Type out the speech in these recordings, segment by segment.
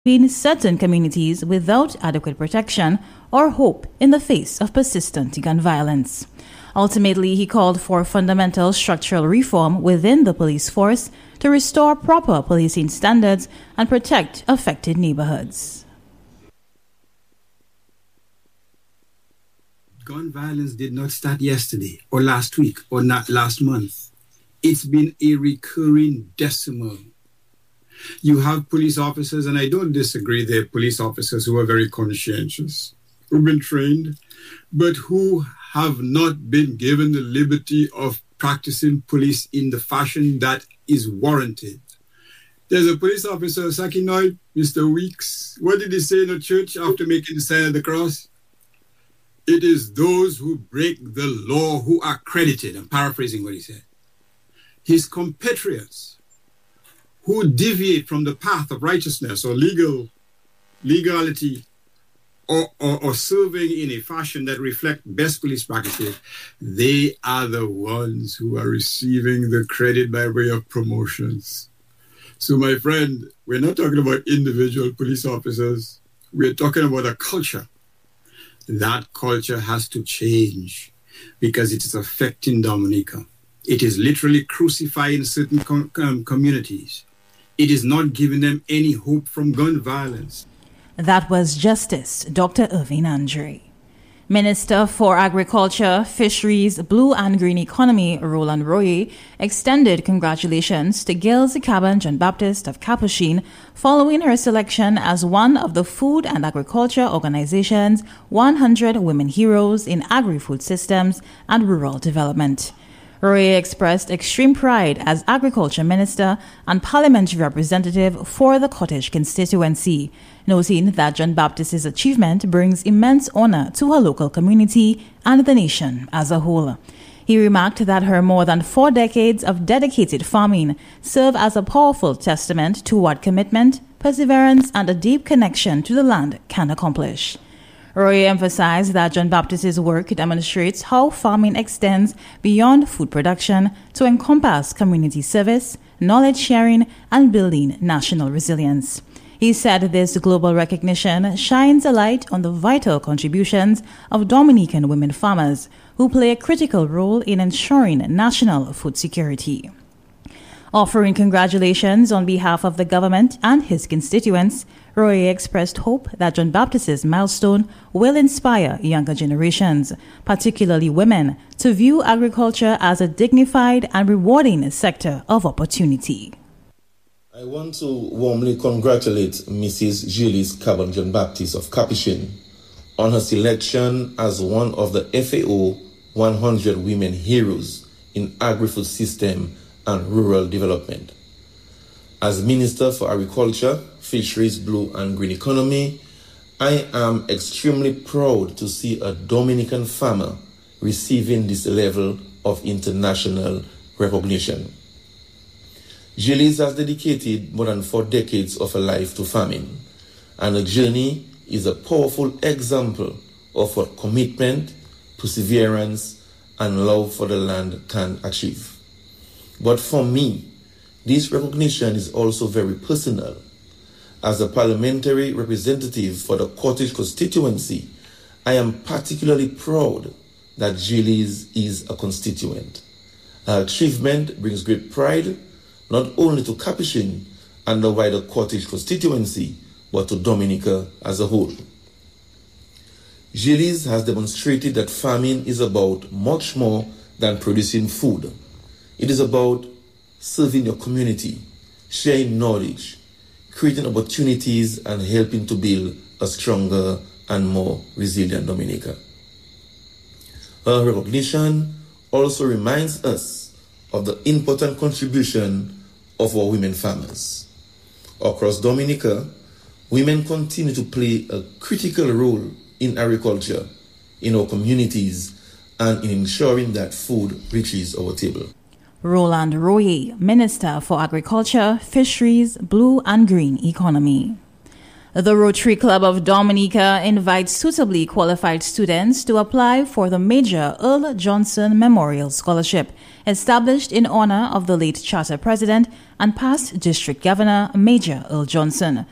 in certain communities without adequate protection or hope in the face of persistent gun violence. Ultimately, he called for fundamental structural reform within the police force to restore proper policing standards and protect affected neighborhoods. Gun violence did not start yesterday or last week or not last month. It's been a recurring decimal. You have police officers, and I don't disagree, they're police officers who are very conscientious, who've been trained, but who have not been given the liberty of practicing police in the fashion that is warranted. There's a police officer, Sakinoid, Mr. Weeks. What did he say in the church after making the sign of the cross? It is those who break the law who are credited. I'm paraphrasing what he said. His compatriots who deviate from the path of righteousness or legality or serving in a fashion that reflects best police practices, they are the ones who are receiving the credit by way of promotions. So, my friend, we're not talking about individual police officers. We're talking about a culture. That culture has to change because it is affecting Dominica. It is literally crucifying certain communities. It is not giving them any hope from gun violence. That was Justice Dr. Irving Andre. Minister for Agriculture, Fisheries, Blue and Green Economy, Roland Royer, extended congratulations to Gilles Cabin John Baptist of Capuchin following her selection as one of the Food and Agriculture Organization's 100 Women Heroes in Agri-Food Systems and Rural Development. Royer expressed extreme pride as Agriculture Minister and Parliamentary Representative for the Cottage constituency, noting that John Baptist's achievement brings immense honor to her local community and the nation as a whole. He remarked that her more than 4 decades of dedicated farming serve as a powerful testament to what commitment, perseverance, and a deep connection to the land can accomplish. Royer emphasized that John Baptist's work demonstrates how farming extends beyond food production to encompass community service, knowledge sharing, and building national resilience. He said this global recognition shines a light on the vital contributions of Dominican women farmers who play a critical role in ensuring national food security. Offering congratulations on behalf of the government and his constituents, Royer expressed hope that John Baptist's milestone will inspire younger generations, particularly women, to view agriculture as a dignified and rewarding sector of opportunity. I want to warmly congratulate Mrs. Gilles Cabin John Baptist of Capuchin on her selection as one of the FAO 100 Women Heroes in Agri-Food System and Rural Development. As Minister for Agriculture, Fisheries, Blue and Green Economy, I am extremely proud to see a Dominican farmer receiving this level of international recognition. Gilles has dedicated more than 4 decades of her life to farming, and her journey is a powerful example of what commitment, perseverance, and love for the land can achieve. But for me, this recognition is also very personal. As a parliamentary representative for the Cottage constituency, I am particularly proud that Gilles is a constituent. Her achievement brings great pride not only to Capuchin and the wider Cottage constituency, but to Dominica as a whole. Gilles has demonstrated that farming is about much more than producing food. It is about serving your community, sharing knowledge, creating opportunities, and helping to build a stronger and more resilient Dominica. Her recognition also reminds us of the important contribution of our women farmers. Across Dominica, women continue to play a critical role in agriculture, in our communities, and in ensuring that food reaches our table. Roland Royer, Minister for Agriculture, Fisheries, Blue and Green Economy. The Rotary Club of Dominica invites suitably qualified students to apply for the Major Earl Johnson Memorial Scholarship, established in honor of the late Charter President and past District Governor Major Earl Johnson,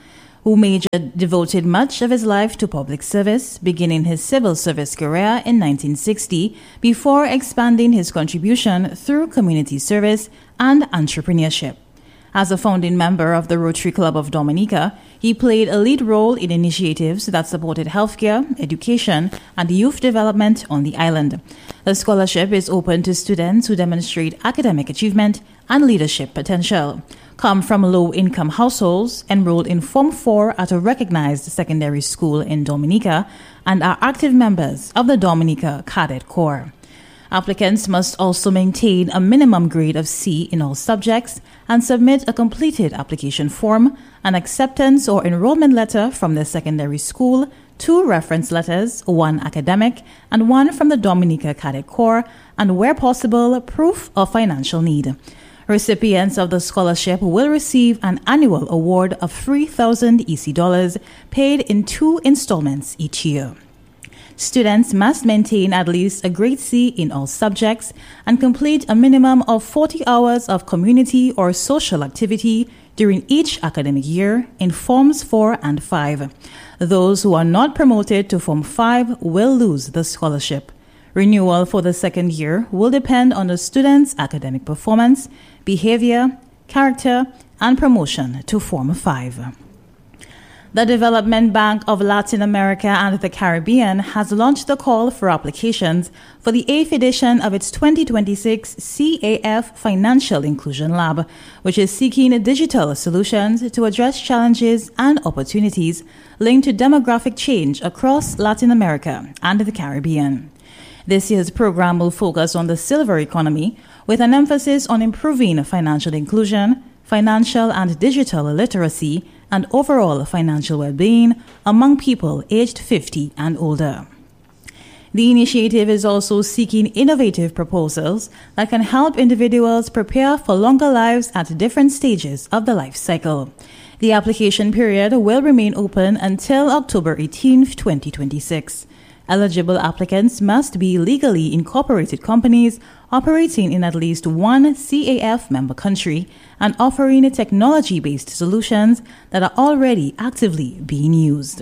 who devoted much of his life to public service, beginning his civil service career in 1960 before expanding his contribution through community service and entrepreneurship. As a founding member of the Rotary Club of Dominica, he played a lead role in initiatives that supported healthcare, education, and youth development on the island. The scholarship is open to students who demonstrate academic achievement and leadership potential, come from low-income households, enrolled in Form 4 at a recognized secondary school in Dominica, and are active members of the Dominica Cadet Corps. Applicants must also maintain a minimum grade of C in all subjects and submit a completed application form, an acceptance or enrollment letter from their secondary school, 2 reference letters, 1 academic, and 1 from the Dominica Cadet Corps, and where possible, proof of financial need. Recipients of the scholarship will receive an annual award of 3,000 EC dollars paid in 2 installments each year. Students must maintain at least a grade C in all subjects and complete a minimum of 40 hours of community or social activity during each academic year in Forms 4 and 5. Those who are not promoted to Form 5 will lose the scholarship. Renewal for the second year will depend on the student's academic performance, behavior, character, and promotion to Form 5. The Development Bank of Latin America and the Caribbean has launched a call for applications for the 8th edition of its 2026 CAF Financial Inclusion Lab, which is seeking digital solutions to address challenges and opportunities linked to demographic change across Latin America and the Caribbean. This year's program will focus on the silver economy, with an emphasis on improving financial inclusion, financial and digital literacy, and overall financial well-being among people aged 50 and older. The initiative is also seeking innovative proposals that can help individuals prepare for longer lives at different stages of the life cycle. The application period will remain open until October 18, 2026. Eligible applicants must be legally incorporated companies operating in at least one CAF member country and offering technology-based solutions that are already actively being used.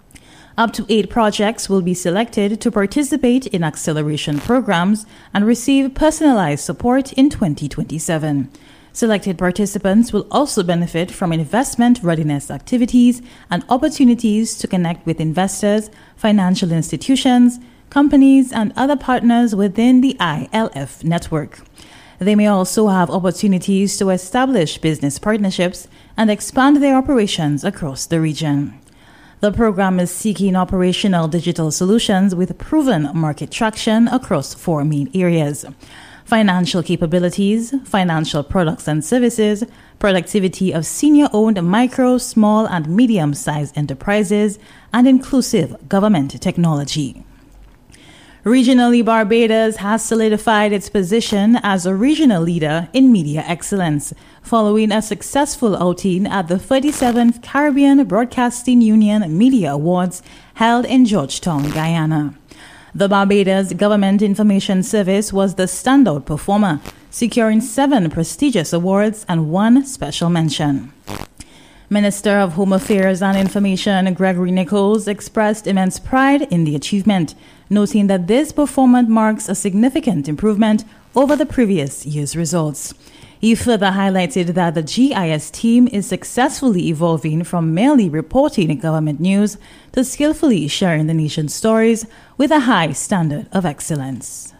Up to 8 projects will be selected to participate in acceleration programs and receive personalized support in 2027. Selected participants will also benefit from investment readiness activities and opportunities to connect with investors, financial institutions, companies, and other partners within the ILF network. They may also have opportunities to establish business partnerships and expand their operations across the region. The program is seeking operational digital solutions with proven market traction across 4 main areas: financial capabilities, financial products and services, productivity of senior-owned micro, small, and medium-sized enterprises, and inclusive government technology. Regionally, Barbados has solidified its position as a regional leader in media excellence, following a successful outing at the 37th Caribbean Broadcasting Union Media Awards held in Georgetown, Guyana. The Barbados Government Information Service was the standout performer, securing 7 prestigious awards and 1 special mention. Minister of Home Affairs and Information Gregory Nichols expressed immense pride in the achievement, noting that this performance marks a significant improvement over the previous year's results. He further highlighted that the GIS team is successfully evolving from merely reporting government news to skillfully sharing the nation's stories with a high standard of excellence.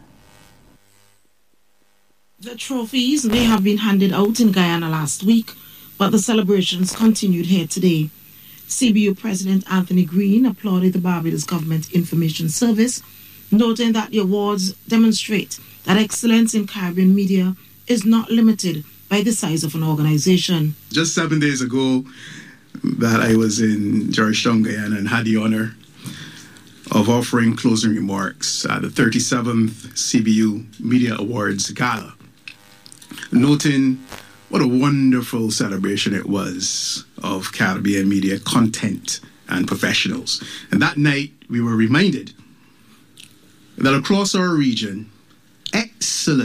The trophies may have been handed out in Guyana last week, but the celebrations continued here today. CBU President Anthony Green applauded the Barbados Government Information Service, noting that the awards demonstrate that excellence in Caribbean media is not limited by the size of an organization. Just 7 days ago that I was in Georgetown, Guyana, and had the honor of offering closing remarks at the 37th CBU Media Awards Gala, noting what a wonderful celebration it was of Caribbean media content and professionals. And that night, we were reminded that across our region,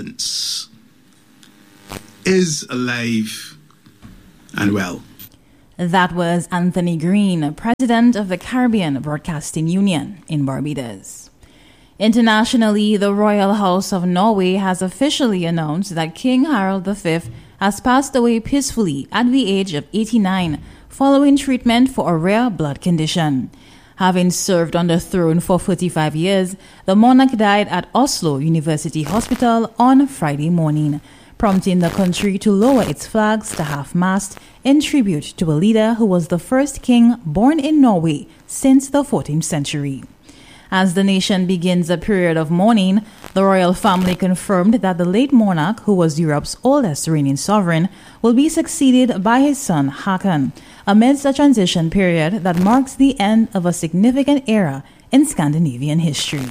excellence is alive and well. That was Anthony Green, President of the Caribbean Broadcasting Union in Barbados. Internationally, the Royal House of Norway has officially announced that King Harald V has passed away peacefully at the age of 89 following treatment for a rare blood condition. Having served on the throne for 45 years, the monarch died at Oslo University Hospital on Friday morning, prompting the country to lower its flags to half-mast in tribute to a leader who was the first king born in Norway since the 14th century. As the nation begins a period of mourning, the royal family confirmed that the late monarch, who was Europe's oldest reigning sovereign, will be succeeded by his son Haakon, amidst a transition period that marks the end of a significant era in Scandinavian history.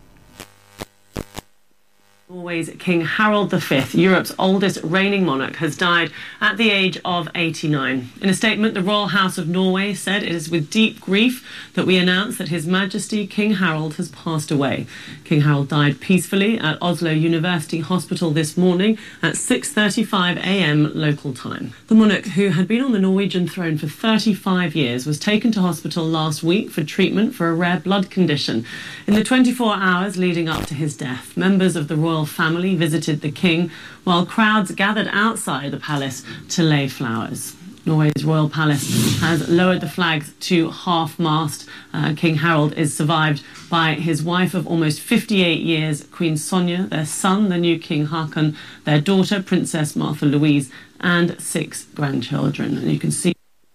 Norway's King Harald V, Europe's oldest reigning monarch, has died at the age of 89. In a statement, the Royal House of Norway said it is with deep grief that we announce that His Majesty King Harald has passed away. King Harald died peacefully at Oslo University Hospital this morning at 6:35 a.m. local time. The monarch, who had been on the Norwegian throne for 35 years, was taken to hospital last week for treatment for a rare blood condition. In the 24 hours leading up to his death, members of the royal family visited the king, while crowds gathered outside the palace to lay flowers. Norway's royal palace has lowered the flags to half-mast. King Harald is survived by his wife of almost 58 years, Queen Sonja, their son, the new King Haakon, their daughter, Princess Martha Louise, and 6 grandchildren. And you can see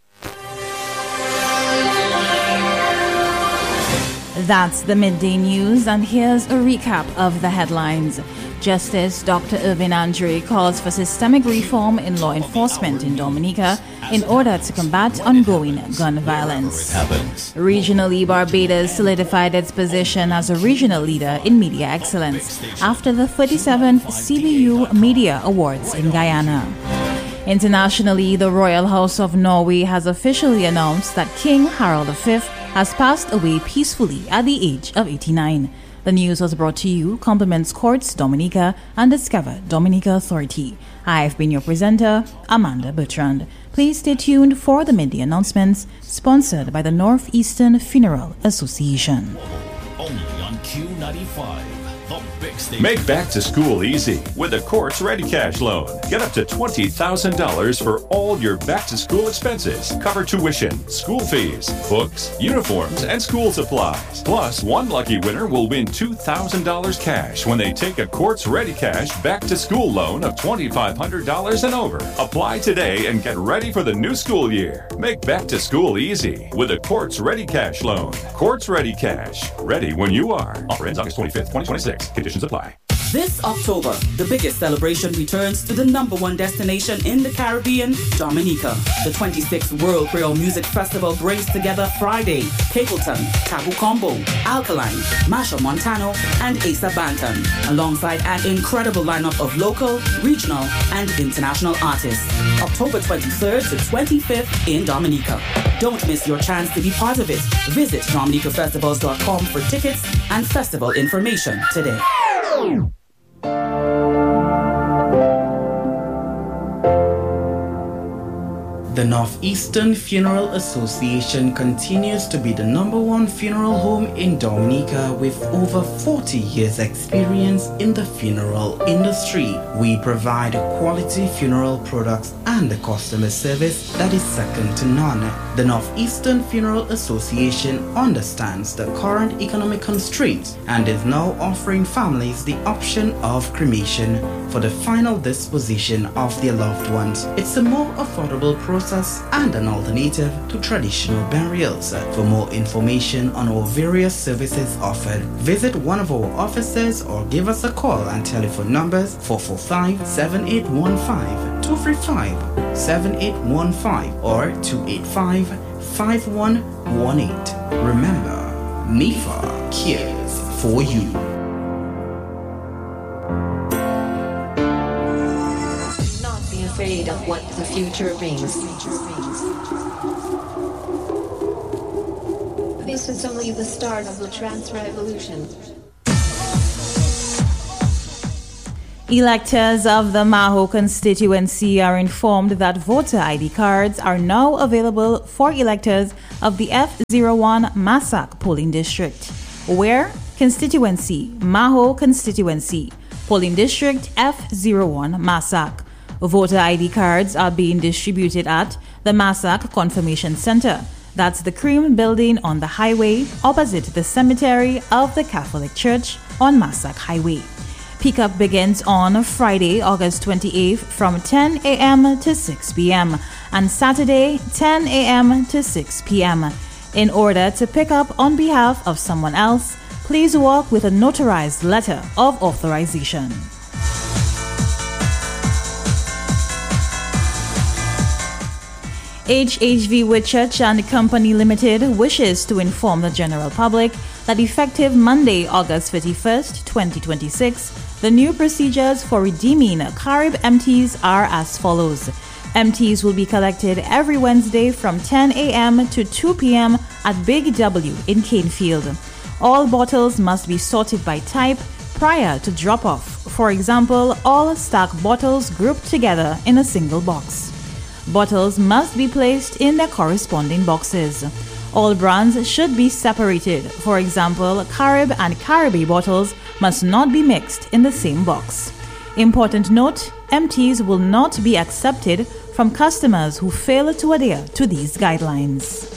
That's the midday news, and here's a recap of the headlines. Justice Dr. Irvin Andre calls for systemic reform in law enforcement in Dominica in order to combat ongoing gun violence. Regionally, Barbados solidified its position as a regional leader in media excellence after the 37th CBU Media Awards in Guyana. Internationally, the Royal House of Norway has officially announced that King Harald V has passed away peacefully at the age of 89. The news was brought to you, compliments Courts Dominica and Discover Dominica Authority. I've been your presenter, Amanda Bertrand. Please stay tuned for the midday announcements, sponsored by the Northeastern Funeral Association. Only on Q95. The big station. Make back to school easy with the Courts Ready Cash Loan. Get up to $20,000 for all your back to school expenses. Cover tuition, school fees, books, uniforms, and school supplies. Plus, one lucky winner will win $2,000 cash when they take a Courts Ready Cash back to school loan of $2,500 and over. Apply today and get ready for the new school year. Make back to school easy with a Courts Ready Cash Loan. Courts Ready Cash. Ready when you are. Offer ends August 25th, 2026. Conditions apply. This October, the biggest celebration returns to the #1 destination in the Caribbean, Dominica. The 26th World Creole Music Festival brings together Friday, Capleton, Tabu Combo, Alkaline, Masha Montano, and Asa Banton, alongside an incredible lineup of local, regional, and international artists. October 23rd to 25th in Dominica. Don't miss your chance to be part of it. Visit DominicaFestivals.com for tickets and festival information today. The Northeastern Funeral Association continues to be the #1 funeral home in Dominica with over 40 years experience in the funeral industry. We provide quality funeral products and a customer service that is second to none. The Northeastern Funeral Association understands the current economic constraints and is now offering families the option of cremation for the final disposition of their loved ones. It's a more affordable process and an alternative to traditional burials. For more information on our various services offered, visit one of our offices or give us a call and telephone numbers 445-7815, 235-7815 or 285-5118. Remember, NIFA cares for you. Afraid of what the future brings. This is only the start of the trans revolution. Electors of the Maho constituency are informed that voter ID cards are now available for electors of the F01 Massac polling district, where constituency Maho constituency polling district F01 Massac. Voter ID cards are being distributed at the Massac Confirmation Center. That's the Cream building on the highway opposite the cemetery of the Catholic Church on Massac Highway. Pickup begins on Friday, August 28th from 10 a.m. to 6 p.m. and Saturday, 10 a.m. to 6 p.m. In order to pick up on behalf of someone else, please walk with a notarized letter of authorization. HHV Whitchurch and Company Limited wishes to inform the general public that effective Monday, August 31st, 2026, the new procedures for redeeming Carib empties are as follows. Empties will be collected every Wednesday from 10 a.m. to 2 p.m. at Big W in Canefield. All bottles must be sorted by type prior to drop-off. For example, all stacked bottles grouped together in a single box. Bottles must be placed in their corresponding boxes. All brands should be separated. For example, Carib and Caribe bottles must not be mixed in the same box. Important note, empties will not be accepted from customers who fail to adhere to these guidelines.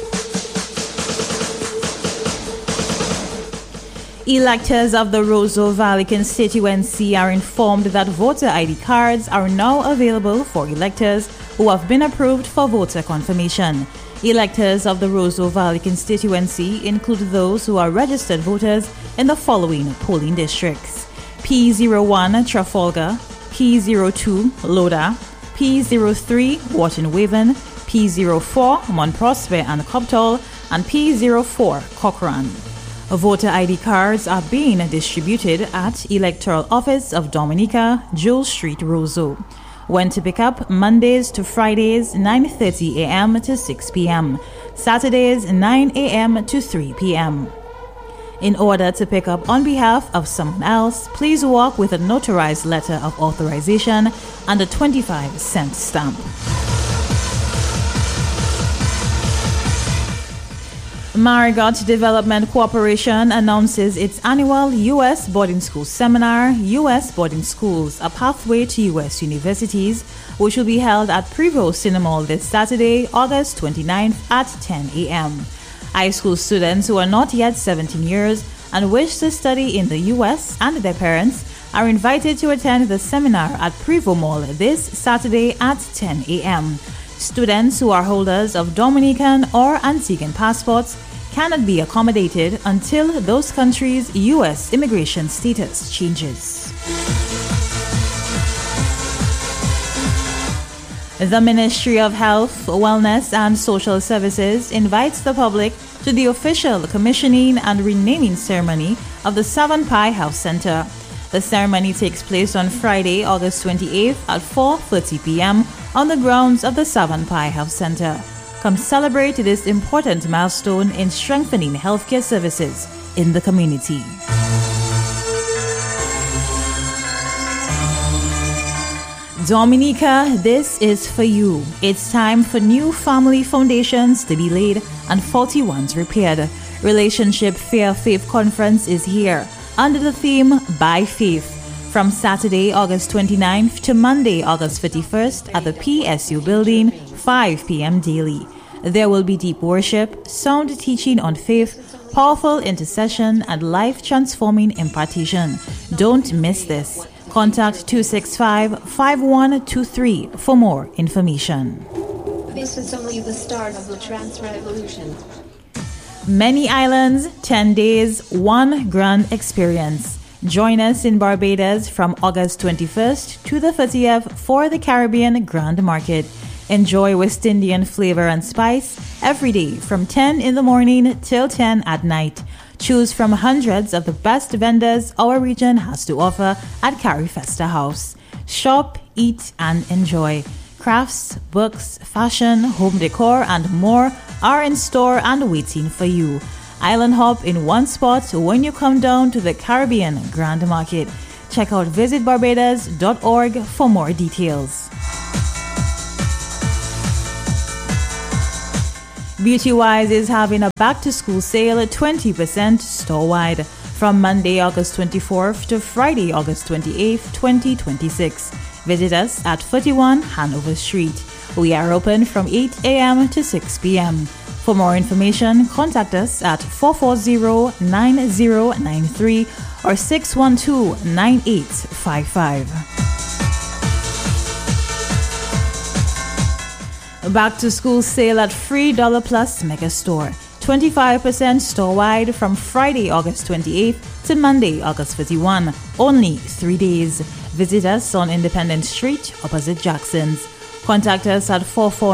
Electors of the Roseau Valley constituency are informed that voter ID cards are now available for electors who have been approved for voter confirmation. Electors of the Roseau Valley constituency include those who are registered voters in the following polling districts: P01 Trafalgar, P02 Loda, P03 Wharton Waven, P04 Mont Prosper and Coptol, and P04 Cochrane. Voter ID cards are being distributed at Electoral Office of Dominica, Jewel Street, Roseau. When to pick up: Mondays to Fridays, 9:30 a.m. to 6 p.m. Saturdays, 9 a.m. to 3 p.m. In order to pick up on behalf of someone else, please walk with a notarized letter of authorization and a 25-cent stamp. Marigot Development Corporation announces its annual U.S. Boarding School Seminar, U.S. Boarding Schools, A Pathway to U.S. Universities, which will be held at Prevost Cinemal this Saturday, August 29th at 10 a.m. High school students who are not yet 17 years and wish to study in the U.S. and their parents are invited to attend the seminar at Prevost Mall this Saturday at 10 a.m. Students who are holders of Dominican or Antiguan passports cannot be accommodated until those countries' U.S. immigration status changes. The Ministry of Health, Wellness and Social Services invites the public to the official commissioning and renaming ceremony of the Savon Pie Health Center. The ceremony takes place on Friday, August 28th at 4:30 p.m. on the grounds of the Savon Pie Health Center. Come celebrate this important milestone in strengthening healthcare services in the community. Dominica, this is for you. It's time for new family foundations to be laid and faulty ones repaired. Relationship Fair Faith Conference is here under the theme By Faith from Saturday, August 29th to Monday, August 31st at the PSU building, 5 p.m. daily. There will be deep worship, sound teaching on faith, powerful intercession, and life-transforming impartation. Don't miss this. Contact 265-5123 for more information. This is only the start of the trans revolution. Many islands, 10 days, one grand experience. Join us in Barbados from August 21st to the 30th for the Caribbean Grand Market. Enjoy West Indian flavor and spice every day from 10 in the morning till 10 at night. Choose from hundreds of the best vendors our region has to offer at Carifesta House. Shop, eat, and enjoy. Crafts, books, fashion, home decor, and more are in store and waiting for you. Island hop in one spot when you come down to the Caribbean Grand Market. Check out visitbarbados.org for more details. Beautywise is having a back-to-school sale at 20% store-wide from Monday, August 24th to Friday, August 28th, 2026. Visit us at 41 Hanover Street. We are open from 8 a.m. to 6 p.m. For more information, contact us at 440-9093 or 612-9855. Back to school sale at $3 Plus Mega Store. 25% store-wide from Friday, August 28th to Monday, August 31. Only 3 days. Visit us on Independence Street, opposite Jackson's. Contact us at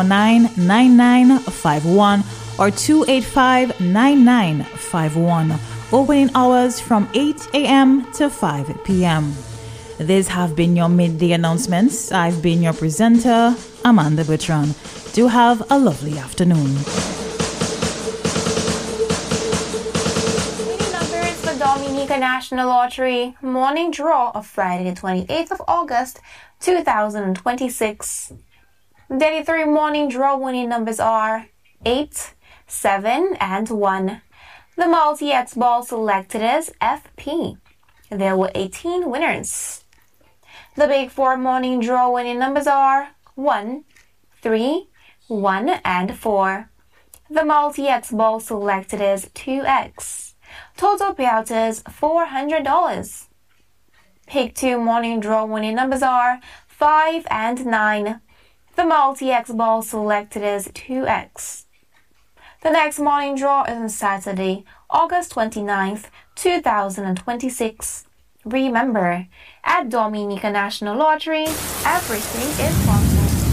449-9951 or 285-9951. Opening hours from 8 a.m. to 5 p.m. These have been your midday announcements. I've been your presenter, Amanda Bertrand. Do have a lovely afternoon. Winning numbers for Dominica National Lottery morning draw of Friday the 28th of August 2026. Daily 3 morning draw winning numbers are 8, 7, and 1. The multi-X ball selected is FP. There were 18 winners. The Big 4 morning draw winning numbers are 1, 3, 1, and 4. The multi-X ball selected is 2X. Total payout is $400. Pick 2 morning draw winning numbers are 5 and 9. The multi-X ball selected is 2X. The next morning draw is on Saturday, August 29th, 2026. Remember, at Dominica National Lottery, everything is possible.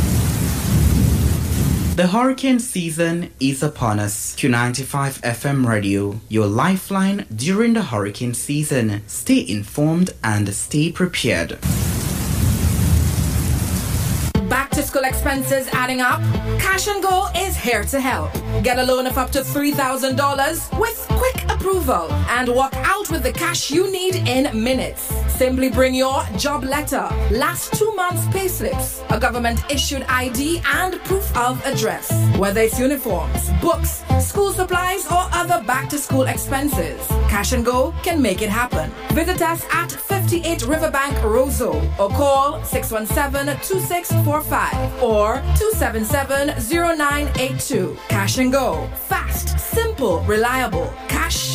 The hurricane season is upon us. Q95 FM Radio, your lifeline during the hurricane season. Stay informed and stay prepared. Back to school expenses adding up? Cash and Go is here to help. Get a loan of up to $3,000 with quick approval and walk out with the cash you need in minutes. Simply bring your job letter, last 2 months' payslips, a government-issued ID, and proof of address. Whether it's uniforms, books, school supplies, or other back-to-school expenses, Cash and Go can make it happen. Visit us at 58 Riverbank, Roseau, or call 617-2645 or 277-0982. Cash and Go. Fast, simple, reliable. Cash